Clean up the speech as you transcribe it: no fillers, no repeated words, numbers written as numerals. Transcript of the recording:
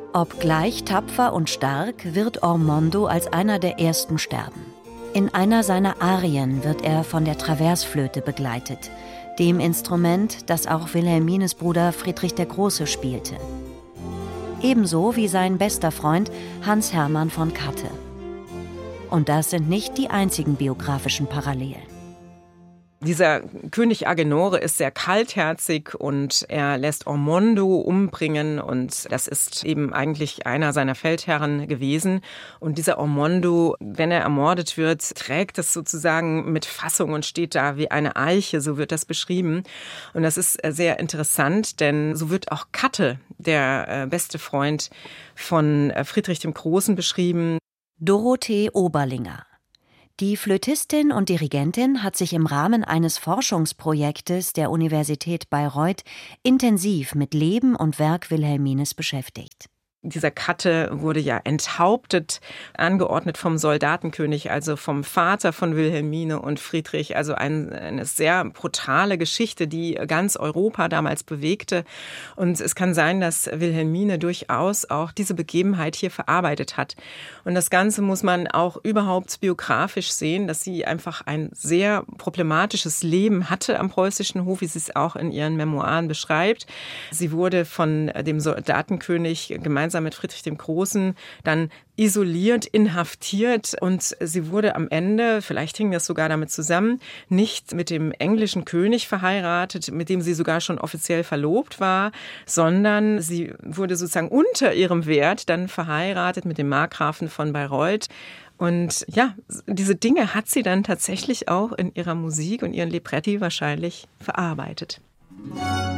Obgleich tapfer und stark, wird Ormondo als einer der ersten sterben. In einer seiner Arien wird er von der Traversflöte begleitet, dem Instrument, das auch Wilhelmines Bruder Friedrich der Große spielte. Ebenso wie sein bester Freund Hans Hermann von Katte. Und das sind nicht die einzigen biografischen Parallelen. Dieser König Agenore ist sehr kaltherzig und er lässt Ormondo umbringen und das ist eben eigentlich einer seiner Feldherren gewesen. Und dieser Ormondo, wenn er ermordet wird, trägt es sozusagen mit Fassung und steht da wie eine Eiche, so wird das beschrieben. Und das ist sehr interessant, denn so wird auch Katte, der beste Freund von Friedrich dem Großen, beschrieben. Dorothee Oberlinger. Die Flötistin und Dirigentin hat sich im Rahmen eines Forschungsprojektes der Universität Bayreuth intensiv mit Leben und Werk Wilhelmines beschäftigt. Dieser Katte wurde ja enthauptet, angeordnet vom Soldatenkönig, also vom Vater von Wilhelmine und Friedrich. Also eine sehr brutale Geschichte, die ganz Europa damals bewegte. Und es kann sein, dass Wilhelmine durchaus auch diese Begebenheit hier verarbeitet hat. Und das Ganze muss man auch überhaupt biografisch sehen, dass sie einfach ein sehr problematisches Leben hatte am preußischen Hof, wie sie es auch in ihren Memoiren beschreibt. Sie wurde von dem Soldatenkönig gemeinsam mit Friedrich dem Großen dann isoliert, inhaftiert und sie wurde am Ende, vielleicht hing das sogar damit zusammen, nicht mit dem englischen König verheiratet, mit dem sie sogar schon offiziell verlobt war, sondern sie wurde sozusagen unter ihrem Wert dann verheiratet mit dem Markgrafen von Bayreuth. Und ja, diese Dinge hat sie dann tatsächlich auch in ihrer Musik und ihren Libretti wahrscheinlich verarbeitet.